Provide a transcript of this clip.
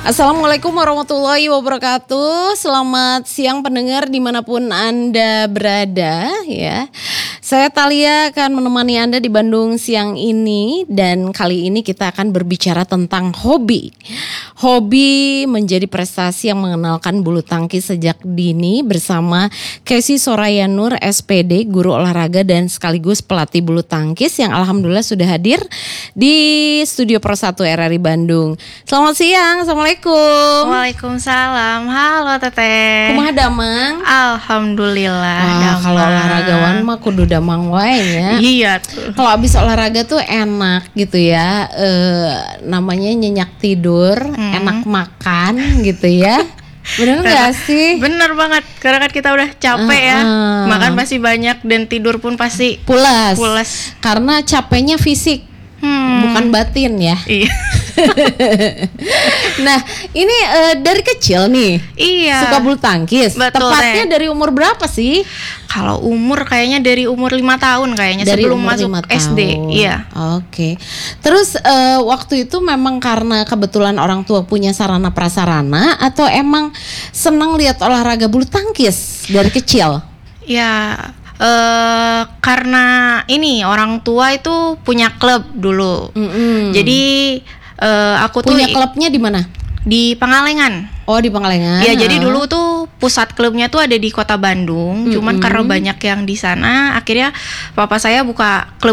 Assalamualaikum warahmatullahi wabarakatuh. Selamat siang pendengar dimanapun Anda berada ya. Saya Thalia akan menemani Anda di Bandung siang ini. Dan kali ini kita akan berbicara tentang hobi. Hobi menjadi prestasi yang mengenalkan bulu tangkis sejak dini bersama Casey Soraya Nur SPD, guru olahraga dan sekaligus pelatih bulu tangkis yang alhamdulillah sudah hadir di Studio Pro 1 RRI Bandung. Selamat siang, Assalamualaikum. Waalaikumsalam. Halo Teteh. Kumaha damang? Alhamdulillah. Kalau olahragawan mah kudu damang wae ya. Iya tuh. Kalau abis olahraga tuh enak gitu ya. Namanya nyenyak tidur, enak makan gitu ya. Bener nggak sih? Bener banget. Karena kan kita udah capek ya. Makan pasti banyak dan tidur pun pasti pulas. Karena capeknya fisik, bukan batin ya. Iya. Nah, ini dari kecil nih. Iya. Suka bulu tangkis. Betul, tepatnya dari umur berapa sih? Kalau umur kayaknya dari umur 5 tahun kayaknya, dari sebelum umur masuk 5 SD. tahun. Iya. Oke. Terus waktu itu memang karena kebetulan orang tua punya sarana prasarana atau emang senang lihat olahraga bulu tangkis dari kecil? Ya, karena ini orang tua itu punya klub dulu. Jadi aku Punya tuh klubnya di mana? di Pangalengan. Oh, di Pangalengan. Ya, jadi dulu tuh pusat klubnya tuh ada di Kota Bandung. Cuman karena banyak yang di sana, akhirnya papa saya buka klub